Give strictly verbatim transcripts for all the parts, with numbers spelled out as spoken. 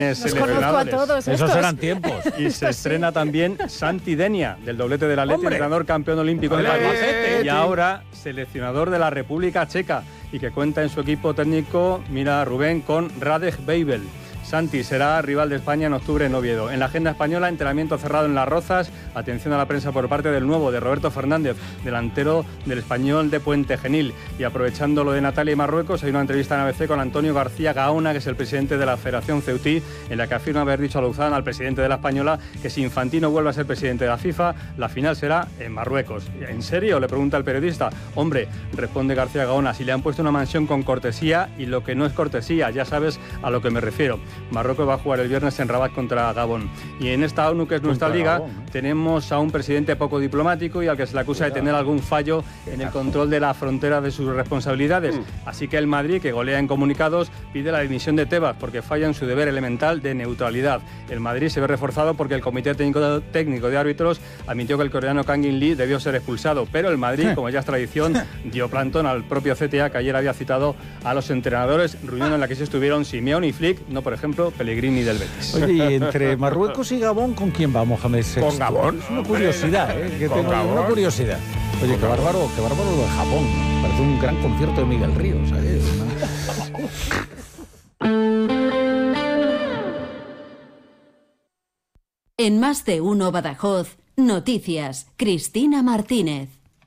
Los conozco a todos Esos estos. eran tiempos. Y se estrena también Santi Denia, del doblete del Atleti, entrenador campeón olímpico en Albacete y ahora seleccionador de la República Checa, y que cuenta en su equipo técnico, mira Rubén, con Radek Babel. Santi será rival de España en octubre en Oviedo. En la agenda española, entrenamiento cerrado en Las Rozas. Atención a la prensa por parte del nuevo, de Roberto Fernández, delantero del Español de Puente Genil. Y aprovechando lo de Natalia y Marruecos, hay una entrevista en A B C con Antonio García Gaona, que es el presidente de la Federación Ceutí, en la que afirma haber dicho a Luzán, al presidente de la Española, que si Infantino vuelve a ser presidente de la FIFA, la final será en Marruecos. ¿En serio?, le pregunta el periodista. Hombre, responde García Gaona, si le han puesto una mansión con cortesía, y lo que no es cortesía, ya sabes a lo que me refiero. Marruecos va a jugar el viernes en Rabat contra Gabón. Y en esta ONU, que es nuestra contra liga, Gabón, ¿no? Tenemos a un presidente poco diplomático y al que se le acusa de tener algún fallo en el control de la frontera de sus responsabilidades. Mm. Así que el Madrid, que golea en comunicados, pide la dimisión de Tebas porque falla en su deber elemental de neutralidad. El Madrid se ve reforzado porque el Comité Técnico, técnico de Árbitros admitió que el coreano Kang In Lee debió ser expulsado, pero el Madrid, como ya es tradición, dio plantón al propio C T A, que ayer había citado a los entrenadores, reunión en la que se estuvieron Simeone y Flick, no por ejemplo Pellegrini del Betis. Oye, y entre Marruecos y Gabón, ¿con quién va Mohamed sexto? Con Gabón. Es una curiosidad, ¿eh? Que tengo Gabón. una curiosidad. Oye, qué bárbaro, qué bárbaro lo de Japón. Parece un gran concierto de Miguel Ríos, ¿sabes? En Más de Uno Badajoz, noticias. Cristina Martínez.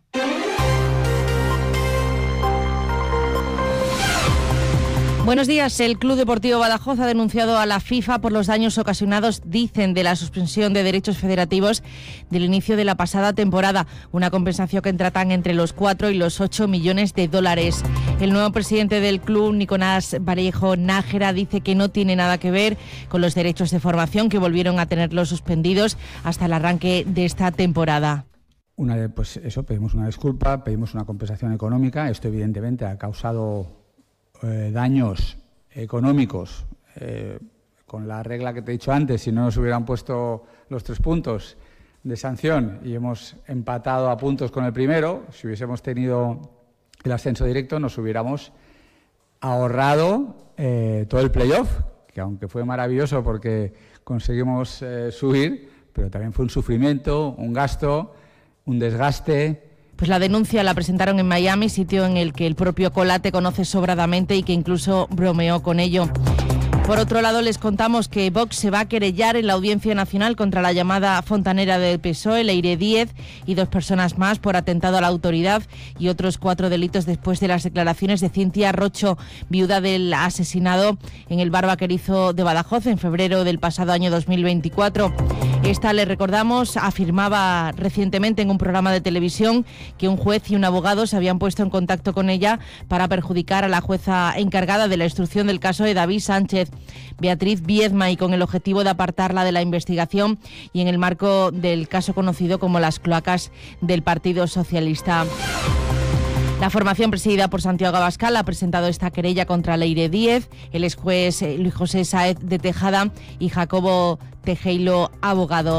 Buenos días. El Club Deportivo Badajoz ha denunciado a la FIFA por los daños ocasionados, dicen, de la suspensión de derechos federativos del inicio de la pasada temporada. Una compensación que tratan entre los cuatro y los ocho millones de dólares. El nuevo presidente del club, Nicolás Vallejo Nájera, dice que no tiene nada que ver con los derechos de formación, que volvieron a tenerlos suspendidos hasta el arranque de esta temporada. Una, pues eso, pedimos una disculpa, pedimos una compensación económica. Esto evidentemente ha causado Eh, daños económicos, eh, con la regla que te he dicho antes. Si no nos hubieran puesto los tres puntos de sanción y hemos empatado a puntos con el primero, si hubiésemos tenido el ascenso directo, nos hubiéramos ahorrado eh, todo el playoff, que aunque fue maravilloso porque conseguimos eh, subir, pero también fue un sufrimiento, un gasto, un desgaste. Pues la denuncia la presentaron en Miami, sitio en el que el propio Colate conoce sobradamente y que incluso bromeó con ello. Por otro lado, les contamos que Vox se va a querellar en la Audiencia Nacional contra la llamada fontanera del P S O E, Leire Díez, y dos personas más por atentado a la autoridad y otros cuatro delitos después de las declaraciones de Cintia Rocho, viuda del asesinado en el bar vaquerizo de Badajoz en febrero del pasado año dos mil veinticuatro. Esta, le recordamos, afirmaba recientemente en un programa de televisión que un juez y un abogado se habían puesto en contacto con ella para perjudicar a la jueza encargada de la instrucción del caso de David Sánchez, Beatriz Viedma, y con el objetivo de apartarla de la investigación y en el marco del caso conocido como las cloacas del Partido Socialista. La formación presidida por Santiago Abascal ha presentado esta querella contra Leire Díez, el ex juez Luis José Sáez de Tejada y Jacobo Tejero, abogado.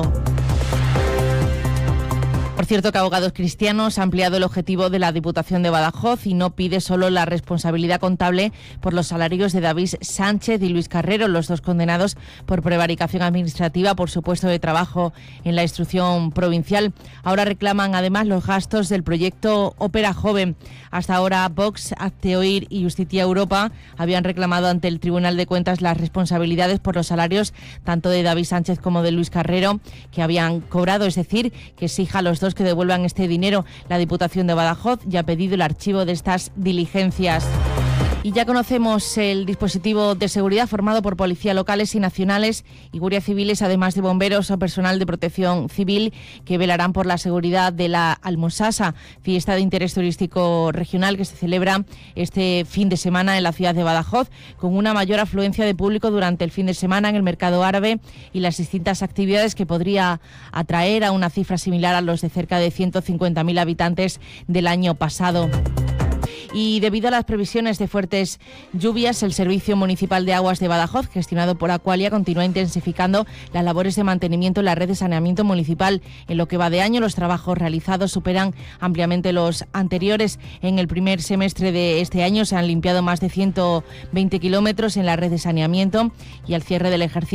Por cierto, que Abogados Cristianos ha ampliado el objetivo de la Diputación de Badajoz y no pide solo la responsabilidad contable por los salarios de David Sánchez y Luis Carrero, los dos condenados por prevaricación administrativa por su puesto de trabajo en la instrucción provincial. Ahora reclaman además los gastos del proyecto Ópera Joven. Hasta ahora Vox, Hazte Oír y Justicia Europa habían reclamado ante el Tribunal de Cuentas las responsabilidades por los salarios tanto de David Sánchez como de Luis Carrero que habían cobrado, es decir, que exija a los dos que devuelvan este dinero. La Diputación de Badajoz ya ha pedido el archivo de estas diligencias. Y ya conocemos el dispositivo de seguridad formado por policías locales y nacionales y guardias civiles, además de bomberos o personal de protección civil, que velarán por la seguridad de la Almosasa, fiesta de interés turístico regional que se celebra este fin de semana en la ciudad de Badajoz, con una mayor afluencia de público durante el fin de semana en el mercado árabe y las distintas actividades que podría atraer a una cifra similar a los de cerca de ciento cincuenta mil habitantes del año pasado. Y debido a las previsiones de fuertes lluvias, el Servicio Municipal de Aguas de Badajoz, gestionado por Aqualia, continúa intensificando las labores de mantenimiento en la red de saneamiento municipal. En lo que va de año, los trabajos realizados superan ampliamente los anteriores. En el primer semestre de este año se han limpiado más de ciento veinte kilómetros en la red de saneamiento y al cierre del ejercicio